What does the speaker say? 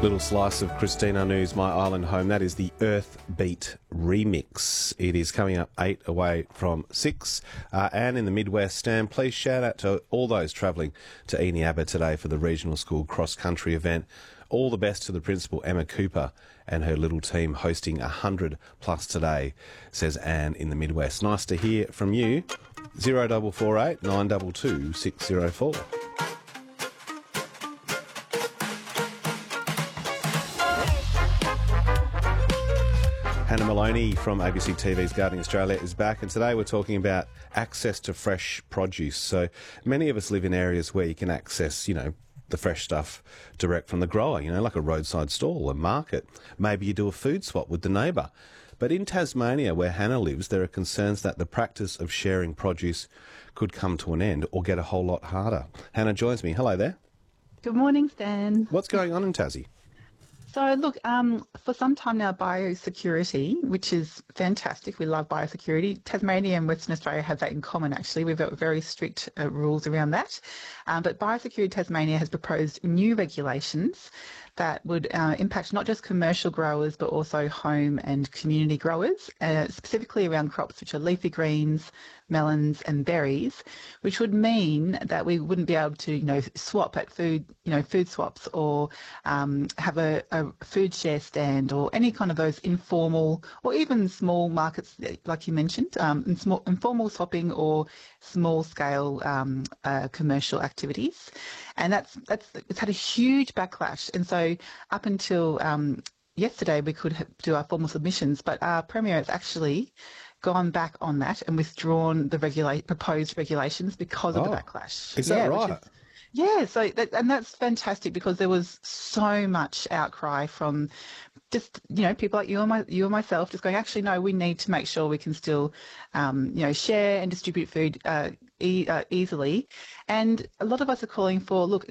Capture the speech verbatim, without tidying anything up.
Little slice of Christine Anu's My Island Home. That is the Earth Beat remix. It is coming up eight away from six. Uh, and in the Midwest, and please shout out to all those travelling to Eneabba today for the regional school cross-country event. All the best to the principal, Emma Cooper, and her little team hosting one hundred plus today, says Anne in the Midwest. Nice to hear from you. zero four four eight nine two two six zero four. Hannah Maloney from A B C T V's Gardening Australia is back, and today we're talking about access to fresh produce. So many of us live in areas where you can access, you know, the fresh stuff direct from the grower, you know, like a roadside stall, a market. Maybe you do a food swap with the neighbour. But in Tasmania, where Hannah lives, there are concerns that the practice of sharing produce could come to an end or get a whole lot harder. Hannah joins me. Hello there. Good morning, Stan. What's going on in Tassie? So, look, um, for some time now, biosecurity, which is fantastic. We love biosecurity. Tasmania and Western Australia have that in common, actually. We've got very strict uh, rules around that. Um, but Biosecurity Tasmania has proposed new regulations that would uh, impact not just commercial growers, but also home and community growers, uh, specifically around crops which are leafy greens, melons and berries, which would mean that we wouldn't be able to, you know, swap at food, you know, food swaps or um, have a, a food share stand or any kind of those informal or even small markets, like you mentioned, um, in small, informal swapping or small scale um, uh, commercial activities. And that's, that's, it's had a huge backlash. And so up until um, yesterday, we could do our formal submissions, but our Premier has actually gone back on that and withdrawn the regula- proposed regulations because of Oh, the backlash. Is that yeah, right? Is, yeah, so that, and that's fantastic because there was so much outcry from just, you know, people like you and my, you and myself just going, actually, no, we need to make sure we can still, um, you know, share and distribute food uh, e- uh, easily. And a lot of us are calling for, look,